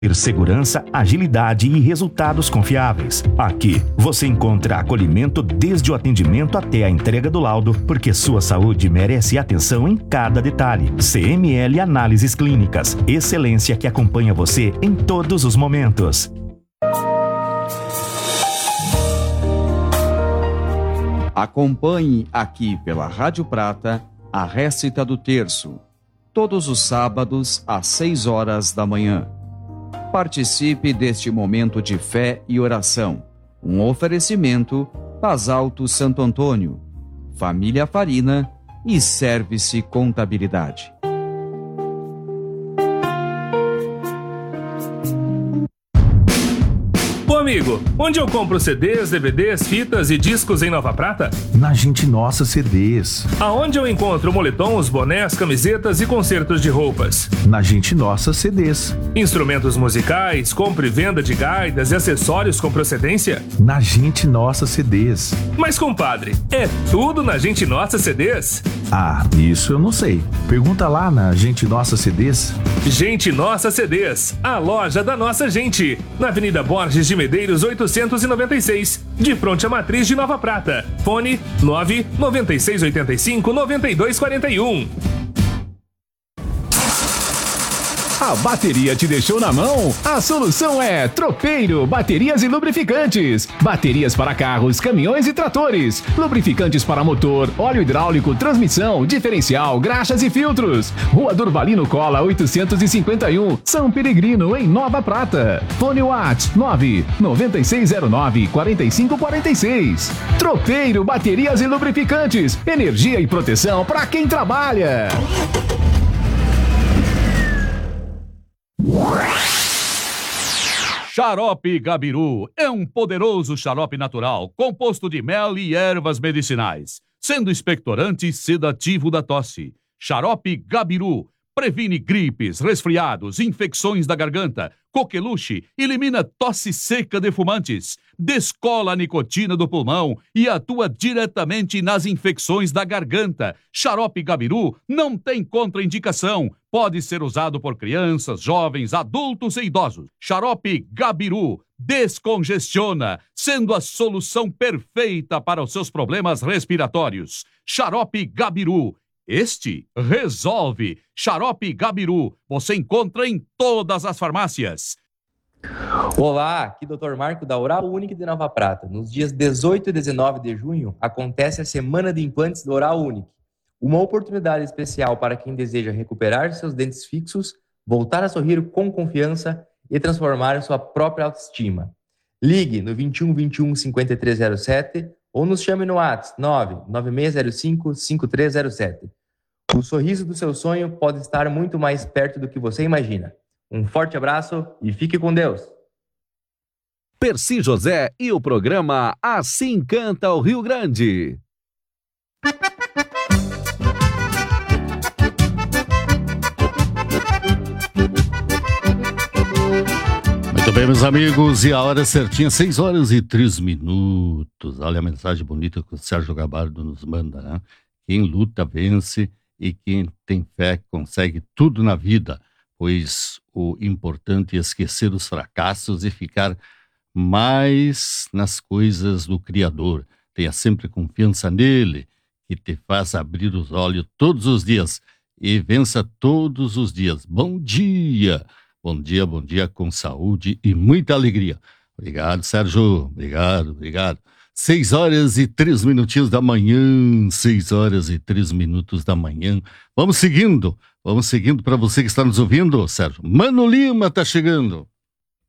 Ter segurança, agilidade e resultados confiáveis. Aqui, você encontra acolhimento desde o atendimento até a entrega do laudo, porque sua saúde merece atenção em cada detalhe. CML Análises Clínicas. Excelência que acompanha você em todos os momentos. Acompanhe aqui pela Rádio Prata a récita do terço, todos os sábados às 6 horas da manhã. Participe deste momento de fé e oração. Um oferecimento Paz Alto Santo Antônio, Família Farina e Service Contabilidade. Amigo, onde eu compro CDs, DVDs, fitas e discos em Nova Prata? Na Gente Nossa CDs. Aonde eu encontro moletons, bonés, camisetas e concertos de roupas? Na Gente Nossa CDs. Instrumentos musicais, compra e venda de gaitas e acessórios com procedência? Na Gente Nossa CDs. Mas, compadre, é tudo na Gente Nossa CDs? Ah, isso eu não sei. Pergunta lá na Gente Nossa CDs. Gente Nossa CDs, a loja da nossa gente. Na Avenida Borges de Medeiros 896, de fronte à matriz de Nova Prata. Fone 99685-9241. A bateria te deixou na mão? A solução é Tropeiro Baterias e Lubrificantes. Baterias para carros, caminhões e tratores. Lubrificantes para motor, óleo hidráulico, transmissão, diferencial, graxas e filtros. Rua Durvalino Cola 851, São Peregrino, em Nova Prata. Fone WhatsApp 99609-4546. Tropeiro Baterias e Lubrificantes. Energia e proteção para quem trabalha. Xarope Gabiru é um poderoso xarope natural, composto de mel e ervas medicinais, sendo expectorante e sedativo da tosse. Xarope Gabiru previne gripes, resfriados, infecções da garganta, coqueluche, elimina tosse seca de fumantes, descola a nicotina do pulmão e atua diretamente nas infecções da garganta. Xarope Gabiru não tem contraindicação. Pode ser usado por crianças, jovens, adultos e idosos. Xarope Gabiru descongestiona, sendo a solução perfeita para os seus problemas respiratórios. Xarope Gabiru. Este resolve. Xarope Gabiru. Você encontra em todas as farmácias. Olá, aqui Dr. Marco da Oral Unique de Nova Prata. Nos dias 18 e 19 de junho acontece a Semana de Implantes da Oral Unique. Uma oportunidade especial para quem deseja recuperar seus dentes fixos, voltar a sorrir com confiança e transformar sua própria autoestima. Ligue no 21 21 5307 ou nos chame no WhatsApp 99605 5307. O sorriso do seu sonho pode estar muito mais perto do que você imagina. Um forte abraço e fique com Deus. Percy José e o programa Assim Canta o Rio Grande. Muito bem, meus amigos, e a hora certinha, 6 horas e 3 minutos. Olha a mensagem bonita que o Sérgio Gabardo nos manda, né? Quem luta vence e quem tem fé consegue tudo na vida, pois o importante é esquecer os fracassos e ficar mais nas coisas do Criador. Tenha sempre confiança nele, que te faz abrir os olhos todos os dias e vença todos os dias. Bom dia! Bom dia com saúde e muita alegria. Obrigado, Sérgio. Obrigado. 6 horas e 3 minutinhos da manhã. 6 horas e 3 minutos da manhã. Vamos seguindo para você que está nos ouvindo, Sérgio. Mano Lima tá chegando.